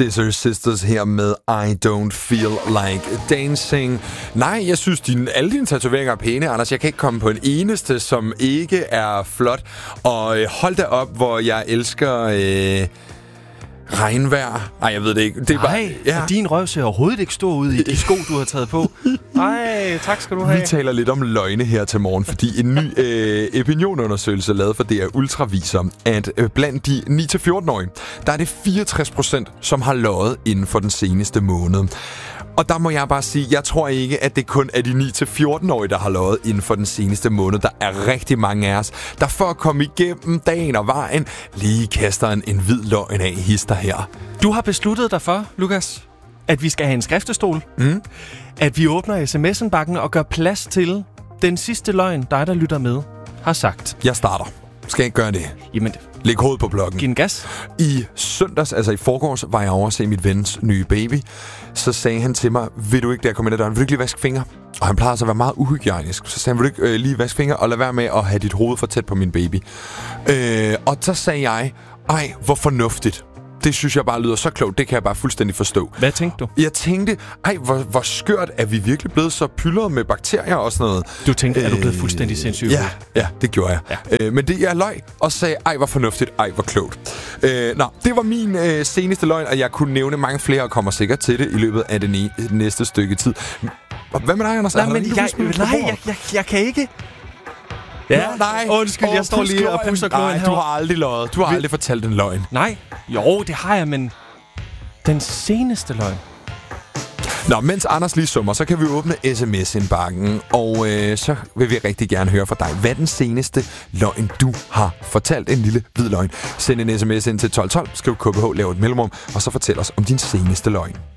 Scissor Sisters her med I Don't Feel Like Dancing. Nej, jeg synes, alle dine tatoveringer er pæne, Anders. Jeg kan ikke komme på en eneste, som ikke er flot. Og hold da op, hvor jeg elsker... regnvejr. Nej, jeg ved det ikke. Det er bare, ja. Din røv ser overhovedet ikke stor ud i de sko, du har taget på. Nej, tak skal du have. Vi taler lidt om løgne her til morgen, fordi en ny opinionundersøgelse lavet for DR Ultra viser, at blandt de 9-14-årige, der er det 64%, som har løjet inden for den seneste måned. Og der må jeg bare sige, jeg tror ikke, at det kun er de 9-14-årige, der har løjet inden for den seneste måned. Der er rigtig mange af os, der for at komme igennem dagen og vejen, lige kaster en hvid løgn af hister her. Du har besluttet dig for, Lukas, at vi skal have en skriftestol. At vi åbner sms'en-bakken og gør plads til den sidste løgn, dig der lytter med, har sagt. Jeg starter. Skal jeg ikke gøre det? Jamen, læg hovedet på blokken. Giv en gas. I søndags, altså i forgårs, var jeg over at se mit vens nye baby. Så sagde han til mig, vil du ikke, da jeg kom ind ad døren, vil du ikke lige vaske fingre? Og han plejer så at være meget uhygiejnisk. Så sagde han, vil du ikke lige vaske fingre og lade være med at have dit hoved for tæt på min baby? Og så sagde jeg, ej, hvor fornuftigt. Det synes jeg bare lyder så klogt. Det kan jeg bare fuldstændig forstå. Hvad tænkte du? Jeg tænkte, hvor skørt er vi virkelig blevet så pyldret med bakterier og sådan noget. Du tænkte, er du blevet fuldstændig sindssyg? Ja, det gjorde jeg. Ja. Men det jeg løg og sagde, ej, hvor fornuftigt, ej, hvor klogt. Det var min seneste løgn, og jeg kunne nævne mange flere, og kommer sikkert til det i løbet af det næste stykke tid. Hvad med dig, Anders? Jeg kan ikke. Ja, nej. Undskyld, jeg står lige og pusser kloden her. Du har aldrig løjet. Du har aldrig fortalt en løgn. Nej. Jo, det har jeg, men den seneste løgn. Nå, mens Anders lige summer, så kan vi åbne sms-indbakken, og så vil vi rigtig gerne høre fra dig. Hvad er den seneste løgn, du har fortalt? En lille hvid løgn. Send en sms ind til 1212, skriv KBH, lav et mellemrum, og så fortæl os om din seneste løgn.